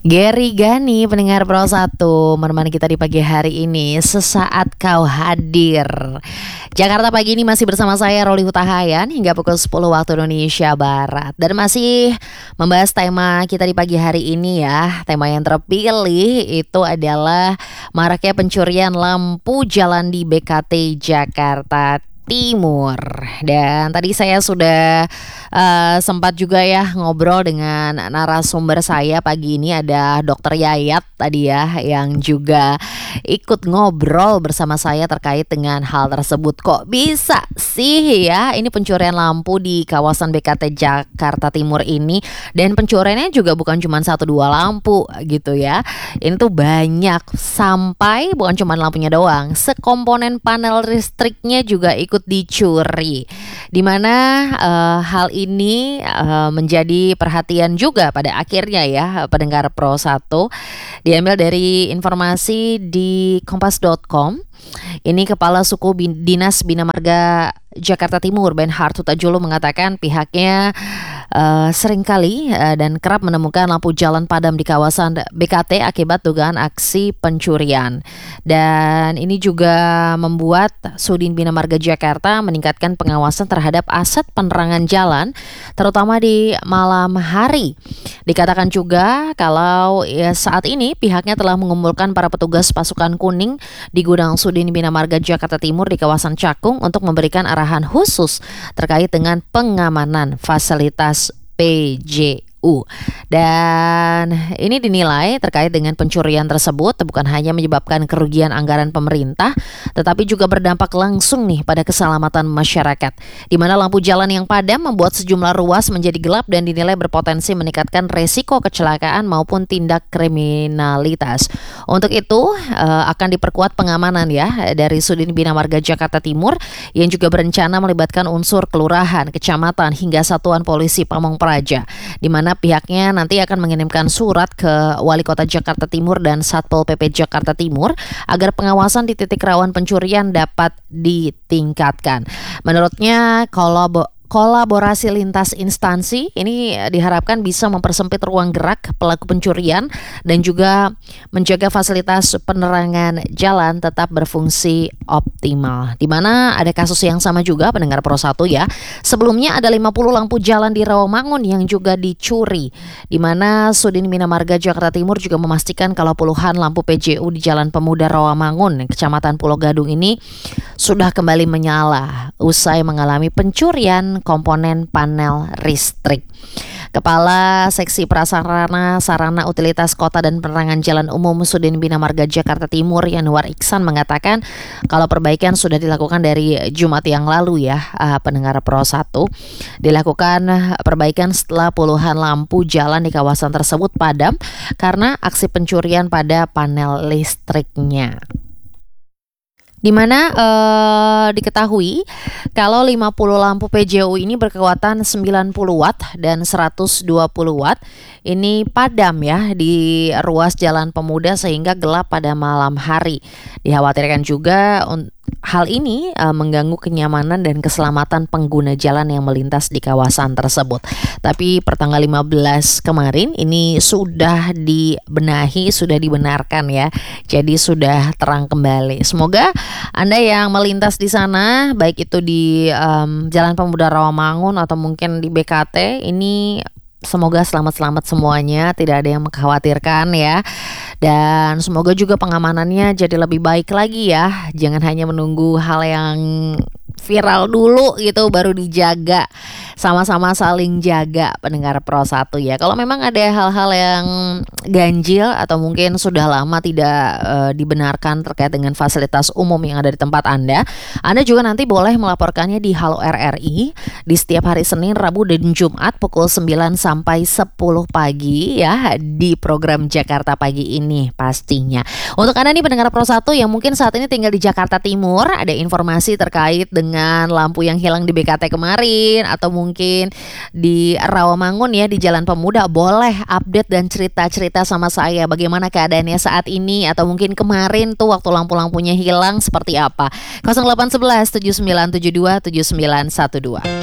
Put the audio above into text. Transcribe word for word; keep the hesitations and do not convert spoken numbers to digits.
Gary Gani, pendengar Pro satu, menemani kita di pagi hari ini. Sesaat kau hadir. Jakarta pagi ini masih bersama saya Roli Hutahayan hingga pukul sepuluh waktu Indonesia Barat. Dan masih membahas tema kita di pagi hari ini ya. Tema yang terpilih itu adalah maraknya pencurian lampu jalan di B K T Jakarta Timur. Dan tadi saya sudah uh, sempat juga ya ngobrol dengan narasumber saya pagi ini, ada Dokter Yayat tadi ya, yang juga ikut ngobrol bersama saya terkait dengan hal tersebut. Kok bisa sih ya ini pencurian lampu di kawasan B K T Jakarta Timur ini, dan pencuriannya juga bukan cuma satu dua lampu gitu ya. Ini tuh banyak, sampai bukan cuma lampunya doang, sekomponen panel listriknya juga ikut dicuri. Dimana uh, hal ini uh, menjadi perhatian juga pada akhirnya ya pendengar Pro satu. Diambil dari informasi di kompas dot com. Ini Kepala Suku Dinas Bina Marga Jakarta Timur Benhart Huta-Julu mengatakan pihaknya uh, seringkali uh, dan kerap menemukan lampu jalan padam di kawasan B K T akibat dugaan aksi pencurian. Dan ini juga membuat Sudin Bina Marga Jakarta meningkatkan pengawasan terhadap aset penerangan jalan, terutama di malam hari. Dikatakan juga kalau ya, saat ini pihaknya telah mengumpulkan para petugas pasukan kuning di gudang Sudin Bina Marga Jakarta Timur di kawasan Cakung untuk memberikan arahan khusus terkait dengan pengamanan fasilitas P J U. Dan ini dinilai terkait dengan pencurian tersebut bukan hanya menyebabkan kerugian anggaran pemerintah, tetapi juga berdampak langsung nih pada keselamatan masyarakat, di mana lampu jalan yang padam membuat sejumlah ruas menjadi gelap dan dinilai berpotensi meningkatkan resiko kecelakaan maupun tindak kriminalitas. Untuk itu uh, akan diperkuat pengamanan ya dari Sudin Bina Marga Jakarta Timur, yang juga berencana melibatkan unsur kelurahan, kecamatan hingga satuan polisi Pamong Praja, di mana pihaknya nanti akan mengirimkan surat ke Wali Kota Jakarta Timur dan Satpol P P Jakarta Timur agar pengawasan di titik rawan pencurian dapat ditingkatkan. Menurutnya kolab Kolaborasi lintas instansi ini diharapkan bisa mempersempit ruang gerak pelaku pencurian dan juga menjaga fasilitas penerangan jalan tetap berfungsi optimal. Di mana ada kasus yang sama juga pendengar Pro satu ya. Sebelumnya ada lima puluh lampu jalan di Rawamangun yang juga dicuri. Di mana Sudin Bina Marga Jakarta Timur juga memastikan kalau puluhan lampu P J U di Jalan Pemuda Rawamangun, Kecamatan Pulau Gadung ini sudah kembali menyala usai mengalami pencurian komponen panel listrik. Kepala Seksi Prasarana Sarana Utilitas Kota dan Penerangan Jalan Umum Sudin Bina Marga Jakarta Timur Yanuar Iksan mengatakan kalau perbaikan sudah dilakukan dari Jumat yang lalu ya, uh, pendengar Pro satu. Dilakukan perbaikan setelah puluhan lampu jalan di kawasan tersebut padam karena aksi pencurian pada panel listriknya. Di mana eh, diketahui kalau lima puluh lampu P J U ini berkekuatan sembilan puluh watt dan seratus dua puluh watt ini padam ya di ruas Jalan Pemuda sehingga gelap pada malam hari. Dikhawatirkan juga un- hal ini uh, mengganggu kenyamanan dan keselamatan pengguna jalan yang melintas di kawasan tersebut. Tapi pertanggal lima belas kemarin ini sudah dibenahi, sudah dibenarkan ya. Jadi sudah terang kembali. Semoga Anda yang melintas di sana, baik itu di um, Jalan Pemuda Rawamangun atau mungkin di B K T, ini semoga selamat-selamat semuanya, tidak ada yang mengkhawatirkan ya. Dan semoga juga pengamanannya jadi lebih baik lagi ya. Jangan hanya menunggu hal yang viral dulu gitu baru dijaga. Sama-sama saling jaga pendengar Pro satu ya. Kalau memang ada hal-hal yang ganjil atau mungkin sudah lama tidak e, dibenarkan terkait dengan fasilitas umum yang ada di tempat Anda, Anda juga nanti boleh melaporkannya di Halo R R I di setiap hari Senin, Rabu dan Jumat pukul sembilan sampai sepuluh pagi ya, di program Jakarta Pagi ini pastinya. Untuk Anda nih pendengar Pro satu yang mungkin saat ini tinggal di Jakarta Timur, ada informasi terkait dengan lampu yang hilang di B K T kemarin atau mungkin di Rawamangun ya, di Jalan Pemuda, boleh update dan cerita-cerita sama saya bagaimana keadaannya saat ini atau mungkin kemarin tuh waktu lampu-lampunya hilang seperti apa. nol delapan satu satu tujuh sembilan tujuh dua tujuh sembilan satu dua.